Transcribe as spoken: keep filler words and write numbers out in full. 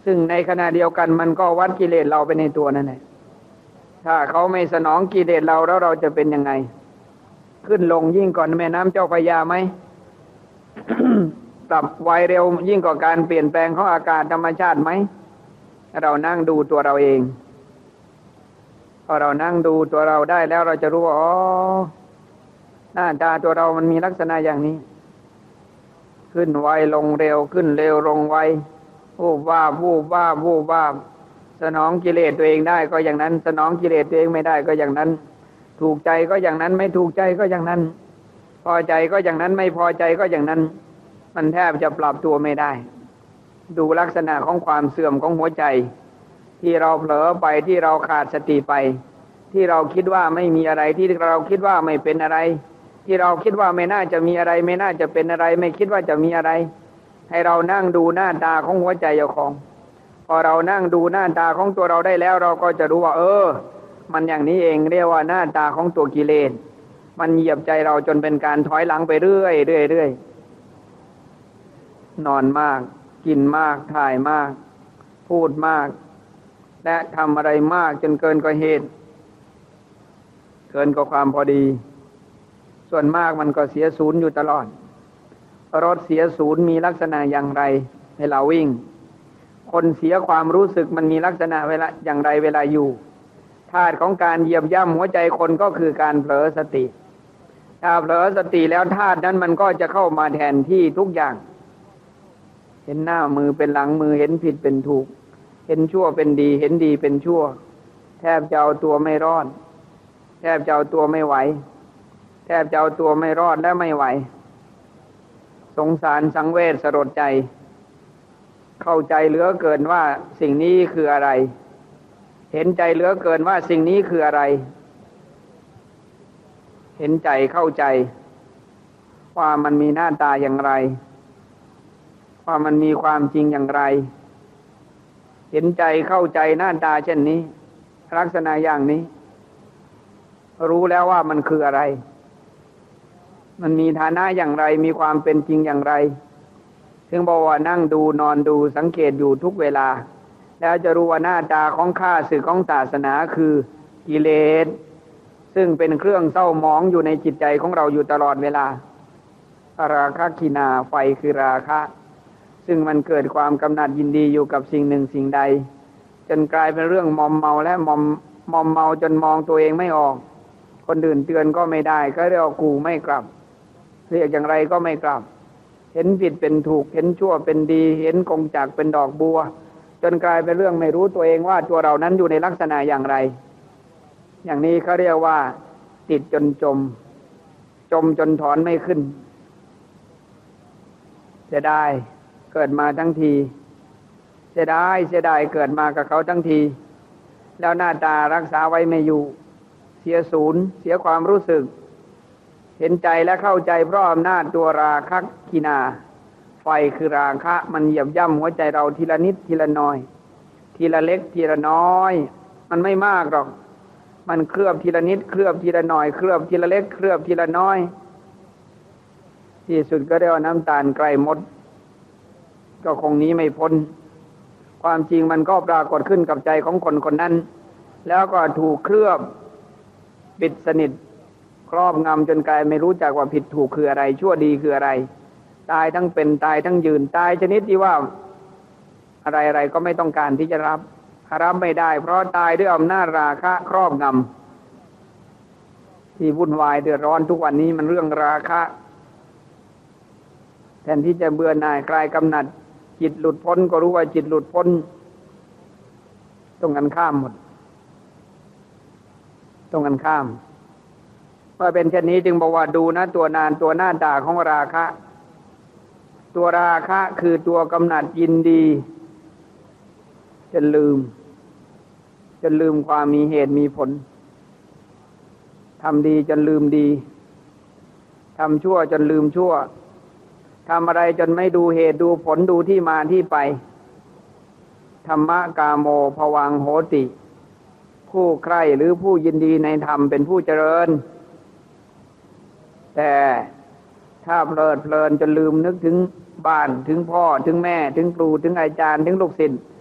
ซึ่งในขณะเดียวกันมันก็วัดกิเลสเราไปในตัวนั่นแหละถ้าเขาไม่สนองกิเลสเราแล้วเราจะเป็นยังไงขึ้นลงยิ่งกว่าแม่น้ำเจ้าพระยาไหม ปรับไวเร็วยิ่งกว่าการเปลี่ยนแปลงของอากาศธรรมชาติไหมเรานั่งดูตัวเราเองพอเรานั่งดูตัวเราได้แล้วเราจะรู้ว่าอ๋อหน้าตาตัวเรามันมีลักษณะอย่างนี้ขึ้นไวลงเร็วขึ้นเร็วลงไววูบวาบวูบวาบวูบวาบสนองกิเลสตัวเองได้ก็อย่างนั้นสนองกิเลสตัวเองไม่ได้ก็อย่างนั้นถูกใจก็อย่างนั้นไม่ถูกใจก็อย่างนั้นพอใจก็อย่างนั้นไม่พอใจก็อย่างนั้นมันแทบจะปรับตัวไม่ได้ดูลักษณะของความเสื่อมของหัวใจที่เราเผลอไปที่เราขาดสติไปที่เราคิดว่าไม่มีอะไรที่เราคิดว่าไม่เป็นอะไรที่เราคิดว่าไม่น่าจะมีอะไรไม่น่าจะเป็นอะไรไม่คิดว่าจะมีอะไรให้เรานั่งดูหน้าตาของหัวใจเจ้าของพอเรานั่งดูหน้าตาของตัวเราได้แล้วเราก็จะรู้ว่าเออมันอย่างนี้เองเรียกว่าหน้าตาของตัวกิเลสมันเหยียบใจเราจนเป็นการถอยหลังไปเรื่อยเรื่อยเรื่อยนอนมากกินมากถ่ายมากพูดมากและทำอะไรมากจนเกินกว่าเหตุเกินกว่าความพอดีส่วนมากมันก็เสียศูนย์อยู่ตลอดรถเสียศูนย์มีลักษณะอย่างไรเวลาวิ่งคนเสียความรู้สึกมันมีลักษณะเวลาอย่างไรเวลาอยู่ธาตุของการเหยียบย่ำหัวใจคนก็คือการเผลอสติถ้าเผลอสติแล้วธาตุนั้นมันก็จะเข้ามาแทนที่ทุกอย่างเห็นหน้ามือเป็นหลังมือเห็นผิดเป็นถูกเห็นชั่วเป็นดีเห็นดีเป็นชั่วแทบจะเอาตัวไม่รอดแทบจะเอาตัวไม่ไหวแทบจะเอาตัวไม่รอดและไม่ไหวสงสารสังเวชสลดใจเข้าใจเหลือเกินว่าสิ่งนี้คืออะไรเห็นใจเหลือเกินว่าสิ่งนี้คืออะไรเห็นใจเข้าใจว่ามันมีหน้าตาอย่างไรว่ามันมีความจริงอย่างไรเห็นใจเข้าใจหน้าตาเช่นนี้ลักษณะอย่างนี้รู้แล้วว่ามันคืออะไรมันมีฐานะอย่างไรมีความเป็นจริงอย่างไรถึงบอกว่านั่งดูนอนดูสังเกตอยู่ทุกเวลาแล้วจะรู้ว่าหน้าตาของข้าศึกของศาสนาคือกิเลสซึ่งเป็นเครื่องเศร้าหมองอยู่ในจิตใจของเราอยู่ตลอดเวลาราคะขีณาไฟคือราคะซึ่งมันเกิดความกำหนัดยินดีอยู่กับสิ่งหนึ่งสิ่งใดจนกลายเป็นเรื่องมอมเมาและมอมมอมเมาจนมองตัวเองไม่ออกคนอื่นเตือนก็ไม่ได้ก็เรียกว่ากูไม่กลับเรียกอย่างไรก็ไม่กลับเห็นผิดเป็นถูกเห็นชั่วเป็นดีเห็นกงจักรเป็นดอกบัวจนกลายเป็นเรื่องไม่รู้ตัวเองว่าตัวเรานั้นอยู่ในลักษณะอย่างไรอย่างนี้เขาเรียกว่าติดจนจมจมจนถอนไม่ขึ้นเสียดายเกิดมาทั้งทีเสียดายเสียดายเกิดมากับเขาทั้งทีแล้วหน้าตารักษาไว้ไม่อยู่เสียศูนย์เสียความรู้สึกเห็นใจและเข้าใจเพราะอำนาจตัวราคะขีณาไฟคือราคะมันเหยียบย่ำหัวใจเราทีละนิดทีละน้อยทีละเล็กทีละน้อยมันไม่มากหรอกมันเคลือบทีละนิดเคลือบทีละน้อยเคลือบทีละเล็กเคลือบทีละน้อยที่สุดก็ได้ว่าน้ำตาลใกล้หมดก็คงหนีไม่พ้นความจริงมันก็ปรากฏขึ้นกับใจของคนคนนั้นแล้วก็ถูกเคลือบปิดสนิทครอบงำจนกลายไม่รู้จักว่าผิดถูกคืออะไรชั่วดีคืออะไรตายทั้งเป็นตายทั้งยืนตายชนิดที่ว่าอะไรอะไรก็ไม่ต้องการที่จะรับรับไม่ได้เพราะตายด้วยอำนาจราคะครอบงำที่วุ่นวายเดือดร้อนทุกวันนี้มันเรื่องราคะแทนที่จะเบื่อหน่ายคลายกำหนัดจิตหลุดพ้นก็รู้ว่าจิตหลุดพ้นตรงกันข้ามหมดตรงกันข้ามเมื่อเป็นเช่นนี้จึงบอกว่าดูนะตัวนานตัวหน้าตาของราคะตัวราคะคือตัวกำหนัดยินดีจนลืมจนลืมความมีเหตุมีผลทำดีจนลืมดีทำชั่วจนลืมชั่วทำอะไรจนไม่ดูเหตุดูผลดูที่มาที่ไปธรรมะกาโมภวังโหติผู้ใคร่หรือผู้ยินดีในธรรมเป็นผู้เจริญแต่ถ้าเพลิดเพลินจนลืมนึกถึงบ้านถึงพ่อถึงแม่ถึงครูถึงอาจารย์ถึงลูกศิษย์